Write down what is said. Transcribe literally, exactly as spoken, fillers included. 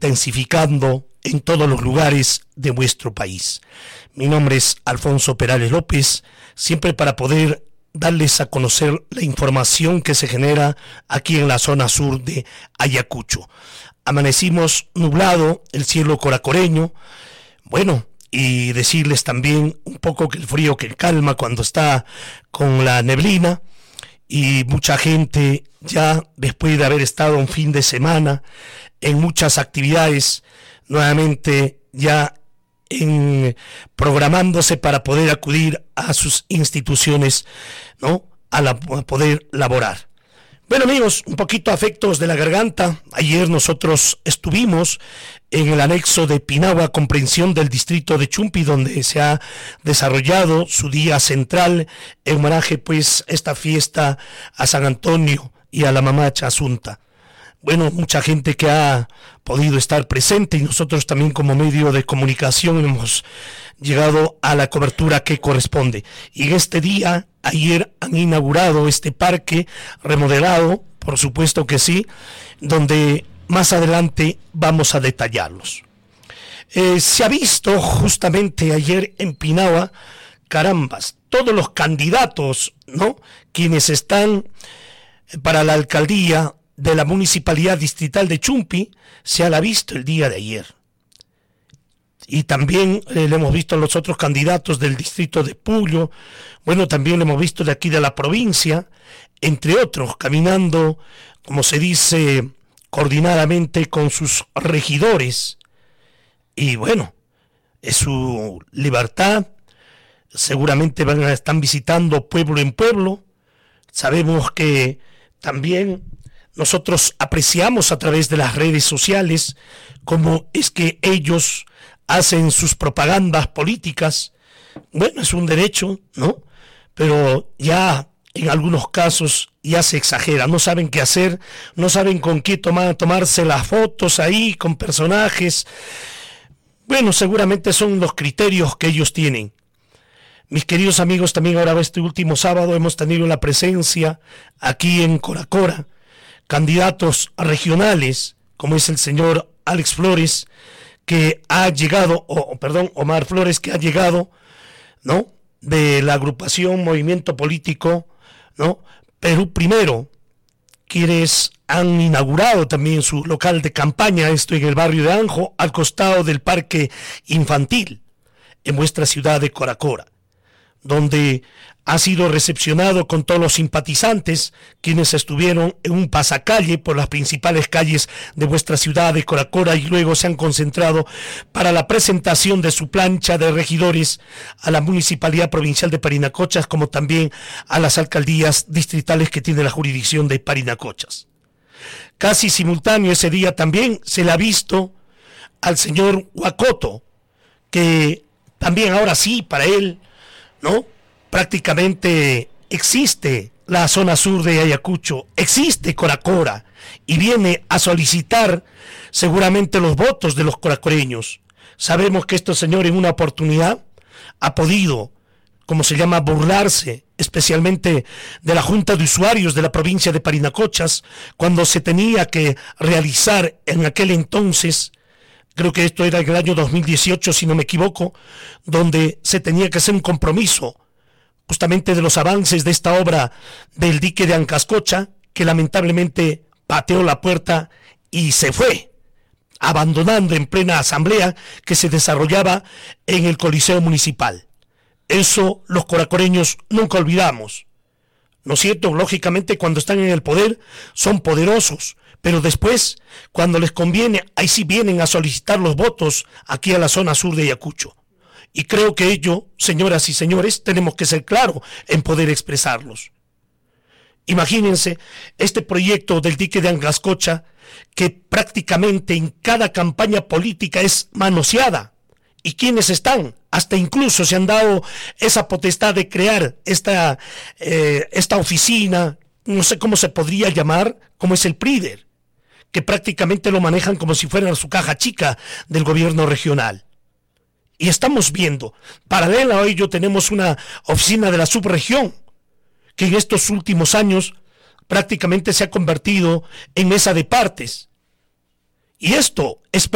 intensificando en todos los lugares de nuestro país. Mi nombre es Alfonso Perales López, siempre para poder darles a conocer la información que se genera aquí en la zona sur de Ayacucho. Amanecimos nublado, el cielo coracoreño, bueno, y decirles también un poco que el frío que calma cuando está con la neblina, y mucha gente ya después de haber estado un fin de semana en muchas actividades, nuevamente ya en programándose para poder acudir a sus instituciones, ¿no? A, la, a poder laborar. Bueno, amigos, un poquito afectos de la garganta. Ayer nosotros estuvimos en el anexo de Pinagua, comprensión del distrito de Chumpi, donde se ha desarrollado su día central en homenaje, pues, esta fiesta a San Antonio y a la mamá Chasunta. Bueno, mucha gente que ha podido estar presente y nosotros también como medio de comunicación hemos llegado a la cobertura que corresponde. Y en este día, ayer han inaugurado este parque remodelado, por supuesto que sí, donde más adelante vamos a detallarlos. Eh, se ha visto justamente ayer en Pinagua, carambas, todos los candidatos, ¿no? Quienes están para la alcaldía de la Municipalidad Distrital de Chumpi, se ha visto el día de ayer. Y también eh, le hemos visto a los otros candidatos del distrito de Puyo, bueno, también le hemos visto de aquí de la provincia, entre otros, caminando, como se dice, coordinadamente con sus regidores. Y bueno, es su libertad, seguramente van a estar visitando pueblo en pueblo. Sabemos que también nosotros apreciamos a través de las redes sociales cómo es que ellos hacen sus propagandas políticas. Bueno, es un derecho, ¿no? Pero ya en algunos casos ya se exagera, no saben qué hacer, no saben con qué tomar, tomarse las fotos ahí con personajes. Bueno, seguramente son los criterios que ellos tienen. Mis queridos amigos, también ahora este último sábado hemos tenido la presencia aquí en Coracora, candidatos regionales, como es el señor Alex Flores, que ha llegado, o perdón, Omar Flores, que ha llegado, ¿no?, de la agrupación Movimiento Político, ¿no?, Perú Primero, quienes han inaugurado también su local de campaña, esto en el barrio de Anjo, al costado del parque infantil, en nuestra ciudad de Coracora, donde ha sido recepcionado con todos los simpatizantes, quienes estuvieron en un pasacalle por las principales calles de vuestra ciudad de Coracora y luego se han concentrado para la presentación de su plancha de regidores a la Municipalidad Provincial de Parinacochas, como también a las alcaldías distritales que tiene la jurisdicción de Parinacochas. Casi simultáneo ese día también se le ha visto al señor Huacoto, que también ahora sí, para él, ¿no?, prácticamente existe la zona sur de Ayacucho, existe Coracora, y viene a solicitar seguramente los votos de los coracoreños. Sabemos que este señor en una oportunidad ha podido, como se llama, burlarse, especialmente de la Junta de Usuarios de la provincia de Parinacochas, cuando se tenía que realizar en aquel entonces, creo que esto era en el año dos mil dieciocho, si no me equivoco, donde se tenía que hacer un compromiso justamente de los avances de esta obra del dique de Ancascocha, que lamentablemente pateó la puerta y se fue, abandonando en plena asamblea que se desarrollaba en el Coliseo Municipal. Eso los coracoreños nunca olvidamos, ¿no es cierto? Lógicamente cuando están en el poder son poderosos, pero después, cuando les conviene, ahí sí vienen a solicitar los votos aquí a la zona sur de Ayacucho. Y creo que ello, señoras y señores, tenemos que ser claros en poder expresarlos. Imagínense este proyecto del dique de Ancascocha, que prácticamente en cada campaña política es manoseada. ¿Y quiénes están? Hasta incluso se han dado esa potestad de crear esta, eh, esta oficina, no sé cómo se podría llamar, como es el PRIDER, que prácticamente lo manejan como si fuera su caja chica del gobierno regional. Y estamos viendo, paralelo a ello tenemos una oficina de la subregión, que en estos últimos años prácticamente se ha convertido en mesa de partes. Y esto es